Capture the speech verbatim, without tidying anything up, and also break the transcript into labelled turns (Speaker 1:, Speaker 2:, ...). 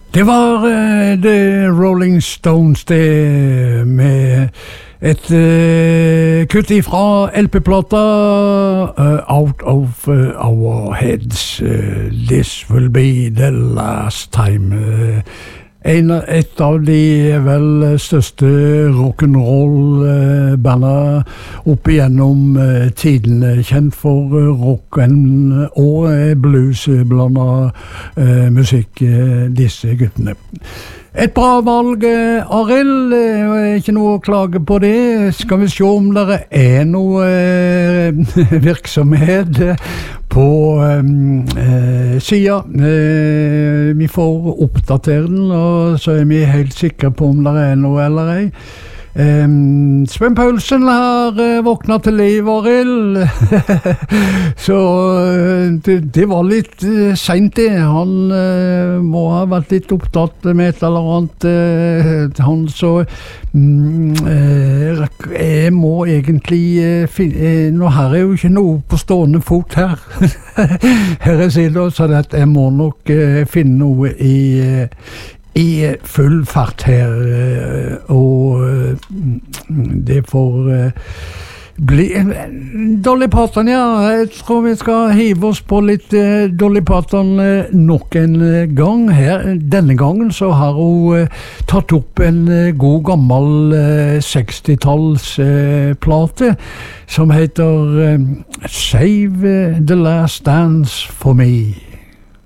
Speaker 1: Det var uh, The Rolling Stones, det med et uh, kutt ifra L P-plata uh, Out of uh, Our Heads. Uh, this will be the last time. Uh, en, et av de vel største rock'n'roll-bandene opp igjennom uh, tidene, kjent for uh, rocken og uh, blues-blanda uh, musikk, uh, disse guttene. Et bra valg, Arild, ikke noe å klage på det. Skal vi se om det er noe eh, virksomhet på eh, siden. Eh, vi får oppdatere den, og så er vi helt sikre på om det er noe eller ei. Um, Sven Paulsen har uh, våknet til liv, Arild. Så uh, det, det var litt uh, sent det. Han uh, må ha vært litt opptatt med et eller annet. Uh, han så um, uh, jeg må egentlig uh, finne uh, nå her er jo ikke noe på stående fot her. Her er siden, så det at jeg må nok uh, finne noe i uh, i full fart her, og det får bli Dolly Parton, ja. Jeg tror vi skal hive oss på litt Dolly Parton nok en gang her. Denne gangen så har hun tatt opp en god gammel sekstitalls-plate som heter Save the Last Dance for Me.